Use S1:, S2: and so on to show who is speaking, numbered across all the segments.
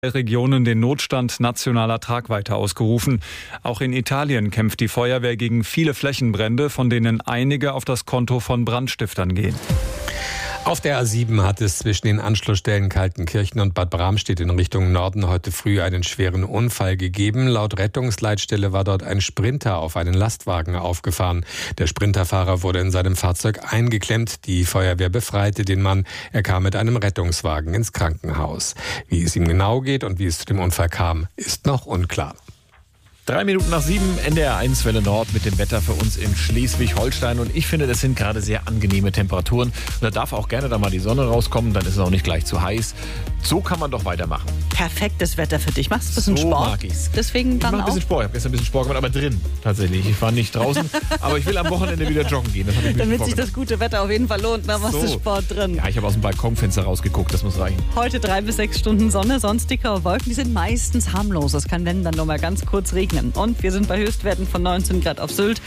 S1: Regionen den Notstand nationaler Tragweite ausgerufen. Auch in Italien kämpft die Feuerwehr gegen viele Flächenbrände, von denen einige auf das Konto von Brandstiftern gehen.
S2: Auf der A7 hat es zwischen den Anschlussstellen Kaltenkirchen und Bad Bramstedt in Richtung Norden heute früh einen schweren Unfall gegeben. Laut Rettungsleitstelle war dort ein Sprinter auf einen Lastwagen aufgefahren. Der Sprinterfahrer wurde in seinem Fahrzeug eingeklemmt. Die Feuerwehr befreite den Mann. Er kam mit einem Rettungswagen ins Krankenhaus. Wie es ihm genau geht und wie es zu dem Unfall kam, ist noch unklar.
S3: 7:03, NDR 1 Welle Nord mit dem Wetter für uns in Schleswig-Holstein. Und ich finde, das sind gerade sehr angenehme Temperaturen. Und da darf auch gerne da mal die Sonne rauskommen, dann ist es auch nicht gleich zu heiß. So kann man doch weitermachen.
S4: Perfektes Wetter für dich. Machst du ein bisschen
S3: So
S4: Sport?
S3: mag ich's.
S4: Deswegen dann
S3: Ich mache ein bisschen
S4: auch.
S3: Sport. Ich habe gestern ein bisschen Sport gemacht, aber drin tatsächlich. Ich war nicht draußen, aber ich will am Wochenende wieder joggen gehen. Das habe ich mir
S4: Damit sich
S3: vorgenommen.
S4: das gute Wetter auf jeden Fall lohnt, dann machst du
S3: So.
S4: Sport drin.
S3: Ja, ich habe aus dem Balkonfenster rausgeguckt, das muss reichen.
S4: Heute 3 bis 6 Stunden Sonne, sonst dickere Wolken, die sind meistens harmlos. Es kann dann nur mal ganz kurz regnen. Und wir sind bei Höchstwerten von 19 Grad auf Sylt,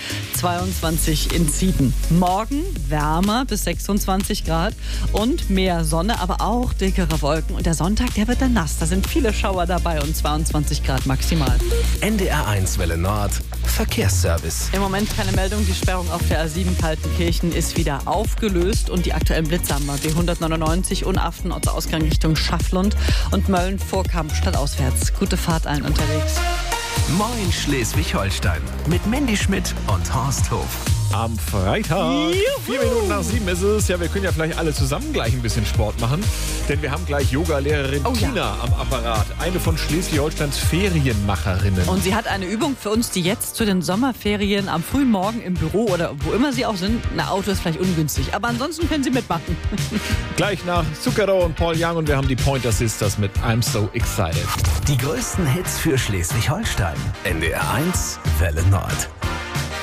S4: 22 in Zieten. Morgen wärmer bis 26 Grad und mehr Sonne, aber auch dickere Wolken. Und der Sonntag, der wird dann nass. Da sind viele Schauer dabei und 22 Grad maximal.
S5: NDR 1 Welle Nord, Verkehrsservice.
S4: Im Moment keine Meldung. Die Sperrung auf der A7 Kaltenkirchen ist wieder aufgelöst und die aktuellen Blitze haben wir. B199 Unaften Ausgang Richtung Schafflund und Mölln Vorkamp stadtauswärts. Gute Fahrt allen unterwegs.
S5: Moin Schleswig-Holstein mit Mandy Schmidt und Horst Hof.
S3: Am Freitag, 7:04 ist es. Ja, wir können ja vielleicht alle zusammen gleich ein bisschen Sport machen, denn wir haben gleich Yoga-Lehrerin Tina am Apparat. Eine von Schleswig-Holsteins Ferienmacherinnen.
S4: Und sie hat eine Übung für uns, die jetzt zu den Sommerferien am frühen Morgen im Büro oder wo immer sie auch sind, ein Auto ist vielleicht ungünstig, aber ansonsten können sie mitmachen.
S3: Gleich nach Zucchero und Paul Young und wir haben die Pointer Sisters mit I'm So Excited.
S5: Die größten Hits für Schleswig-Holstein. NDR 1 Welle Nord.